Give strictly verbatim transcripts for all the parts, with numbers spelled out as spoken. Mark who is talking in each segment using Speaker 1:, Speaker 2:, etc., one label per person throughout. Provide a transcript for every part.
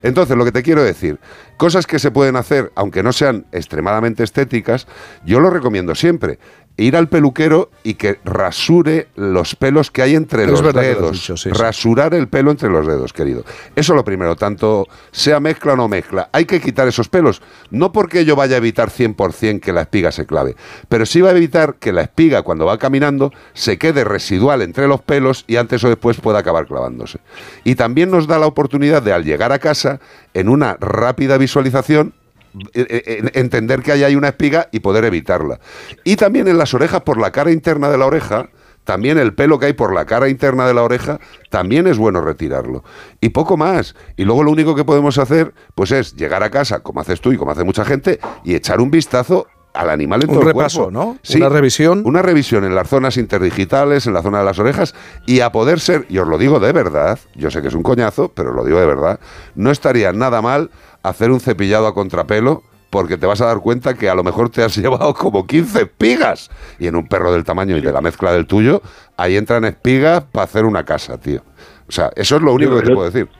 Speaker 1: Entonces, lo que te quiero decir, cosas que se pueden hacer, aunque no sean extremadamente estéticas, yo lo recomiendo siempre. Ir al peluquero y que rasure los pelos que hay entre los dedos. Dicho, sí, Rasurar sí. el pelo entre los dedos, querido. Eso lo primero, tanto sea mezcla o no mezcla. Hay que quitar esos pelos. No porque ello vaya a evitar cien por ciento que la espiga se clave, pero sí va a evitar que la espiga, cuando va caminando, se quede residual entre los pelos y antes o después pueda acabar clavándose. Y también nos da la oportunidad de, al llegar a casa, en una rápida visualización, entender que ahí hay una espiga y poder evitarla. Y también en las orejas, por la cara interna de la oreja, también el pelo que hay por la cara interna de la oreja, también es bueno retirarlo. Y poco más. Y luego lo único que podemos hacer, pues es llegar a casa, como haces tú y como hace mucha gente, y echar un vistazo al animal en todo
Speaker 2: un
Speaker 1: el
Speaker 2: repaso,
Speaker 1: cuerpo.
Speaker 2: ¿no?
Speaker 1: Sí,
Speaker 2: una revisión.
Speaker 1: Una revisión en las zonas interdigitales, en la zona de las orejas, y a poder ser, y os lo digo de verdad, yo sé que es un coñazo, pero lo digo de verdad, no estaría nada mal hacer un cepillado a contrapelo, porque te vas a dar cuenta que a lo mejor te has llevado como quince espigas. Y en un perro del tamaño y de la mezcla del tuyo, ahí entran espigas para hacer una casa, tío. O sea, eso es lo único que te puedo decir.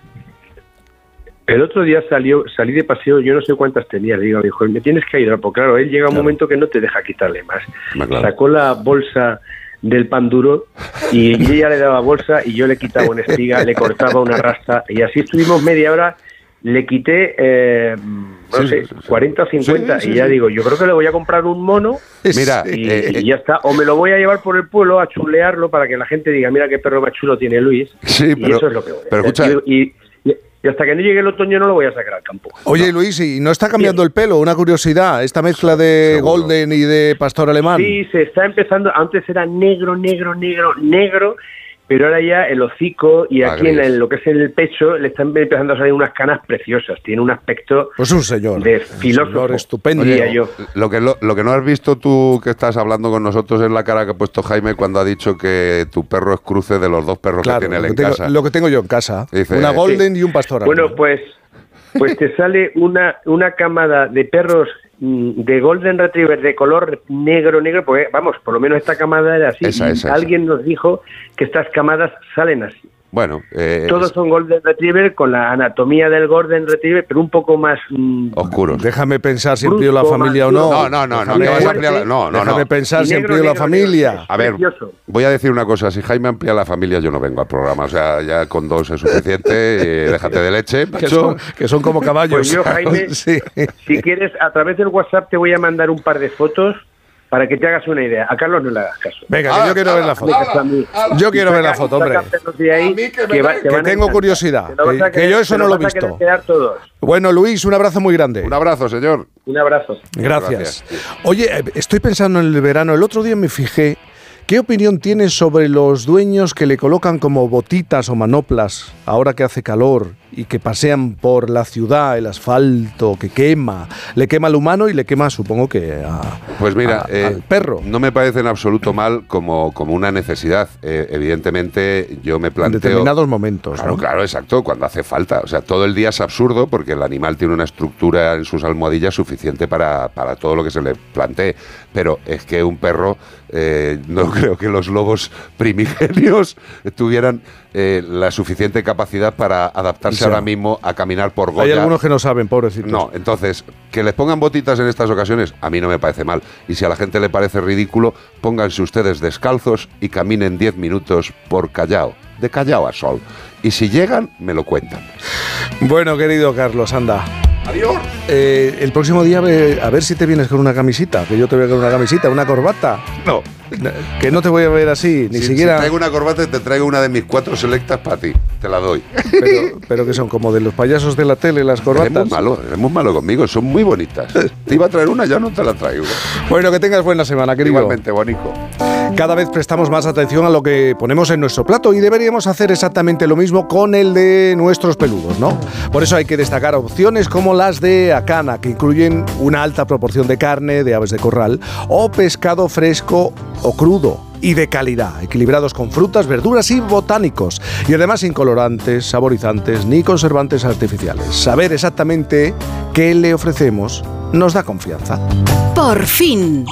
Speaker 3: El otro día salió, salí de paseo, yo no sé cuántas tenía, le digo a mi hijo, me tienes que ayudar, porque claro, él llega un claro. momento que no te deja quitarle más. Claro. Sacó la bolsa del pan duro y ella le daba bolsa y yo le quitaba una espiga, le cortaba una rasta y así estuvimos media hora. Le quité, eh, no sí, sé, sí, sí. cuarenta o cincuenta sí, sí, y ya sí. digo, yo creo que le voy a comprar un mono
Speaker 1: mira,
Speaker 3: y,
Speaker 1: eh,
Speaker 3: y ya está. O me lo voy a llevar por el pueblo a chulearlo para que la gente diga, mira qué perro más chulo tiene Luis.
Speaker 1: Sí,
Speaker 3: y
Speaker 1: pero,
Speaker 3: eso es lo que voy a
Speaker 1: pero escucha,
Speaker 3: y, y, y hasta que no llegue el otoño no lo voy a sacar al campo.
Speaker 2: Oye,
Speaker 3: no.
Speaker 2: Luis, ¿y no está cambiando sí. el pelo? Una curiosidad, esta mezcla de Seguro. Golden y de pastor alemán.
Speaker 3: Sí, se está empezando, antes era negro, negro, negro, negro, pero ahora ya el hocico y aquí en el, lo que es en el pecho le están empezando a salir unas canas preciosas. Tiene un aspecto
Speaker 2: pues un señor,
Speaker 3: de filósofo.
Speaker 2: Un señor estupendo.
Speaker 1: Oye, yo. Lo, que, lo, lo que no has visto tú que estás hablando con nosotros es la cara que ha puesto Jaime cuando ha dicho que tu perro es cruce de los dos perros claro, que tiene él en
Speaker 2: tengo,
Speaker 1: casa.
Speaker 2: Lo que tengo yo en casa.
Speaker 1: Dice,
Speaker 2: una Golden
Speaker 3: sí.
Speaker 2: y un pastor alemán.
Speaker 3: Bueno, pues, pues te sale una, una camada de perros de Golden Retriever de color negro, negro, porque vamos, por lo menos esta camada era así.
Speaker 1: Esa, esa,
Speaker 3: Alguien
Speaker 1: esa.
Speaker 3: nos dijo que estas camadas salen así.
Speaker 1: Bueno, eh,
Speaker 3: todos son Golden Retriever con la anatomía del Golden Retriever, pero un poco más mmm,
Speaker 1: oscuros.
Speaker 2: Déjame pensar si amplío la familia o no.
Speaker 1: No, no, no, no, que vas a ampliar la, no, no,
Speaker 2: Déjame
Speaker 1: no.
Speaker 2: pensar si amplío la familia.
Speaker 1: A ver, voy a decir una cosa, si Jaime amplía la familia yo no vengo al programa, o sea, ya con dos es suficiente, y déjate de leche,
Speaker 2: que son, que son como caballos.
Speaker 3: Pues yo, Jaime, sí. si quieres, a través del WhatsApp te voy a mandar un par de fotos para que te hagas una idea. A Carlos no le hagas caso.
Speaker 2: Venga, que ah, yo quiero ah, ver la foto. Ah, yo quiero ver la foto, hombre.
Speaker 3: Ahí, que,
Speaker 2: que, va, que tengo curiosidad. Que, que, que yo eso no lo he visto. Bueno, Luis, un abrazo muy grande.
Speaker 1: Un abrazo, señor.
Speaker 3: Un abrazo.
Speaker 2: Gracias. Gracias. Oye, estoy pensando en el verano. El otro día me fijé. ¿Qué opinión tienes sobre los dueños que le colocan como botitas o manoplas ahora que hace calor y que pasean por la ciudad, el asfalto que quema? Le quema al humano y le quema, supongo que a,
Speaker 1: pues mira,
Speaker 2: a,
Speaker 1: eh,
Speaker 2: al perro.
Speaker 1: No me parece en absoluto mal como, como una necesidad. Eh, evidentemente yo me planteo...
Speaker 2: En determinados momentos.
Speaker 1: Claro,
Speaker 2: ¿no?
Speaker 1: claro, exacto, cuando hace falta. O sea, todo el día es absurdo porque el animal tiene una estructura en sus almohadillas suficiente para, para todo lo que se le plantee. Pero es que un perro... Eh, no creo que los lobos primigenios tuvieran eh, la suficiente capacidad para adaptarse sí. ahora mismo a caminar por Goya.
Speaker 2: Hay algunos que no saben, pobrecitos.
Speaker 1: No, entonces, que les pongan botitas en estas ocasiones, a mí no me parece mal. Y si a la gente le parece ridículo, pónganse ustedes descalzos y caminen diez minutos por Callao, de Callao a Sol. Y si llegan, me lo cuentan.
Speaker 2: Bueno, querido Carlos, anda.
Speaker 1: Adiós.
Speaker 2: Eh, el próximo día a ver si te vienes con una camisita, que yo te voy a con una camisita, una corbata.
Speaker 1: No.
Speaker 2: Que no te voy a ver así, ni
Speaker 1: si,
Speaker 2: siquiera...
Speaker 1: Si traigo una corbata, te traigo una de mis cuatro selectas para ti. Te la doy.
Speaker 2: Pero, pero que son como de los payasos de la tele, las corbatas.
Speaker 1: Es muy malo, es muy malo conmigo, son muy bonitas. Te iba a traer una, ya no te la traigo.
Speaker 2: Bueno, que tengas buena semana, querido.
Speaker 1: Igualmente, Bonico.
Speaker 2: Cada vez prestamos más atención a lo que ponemos en nuestro plato y deberíamos hacer exactamente lo mismo con el de nuestros peludos, ¿no? Por eso hay que destacar opciones como las de Acana, que incluyen una alta proporción de carne, de aves de corral, o pescado fresco o crudo y de calidad, equilibrados con frutas, verduras y botánicos, y además sin colorantes, saborizantes ni conservantes artificiales. Saber exactamente qué le ofrecemos nos da confianza.
Speaker 4: Por fin.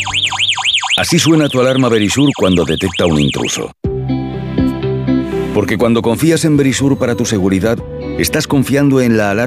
Speaker 5: Así suena tu alarma Verisur cuando detecta un intruso. Porque cuando confías en Verisur para tu seguridad, estás confiando en la alarma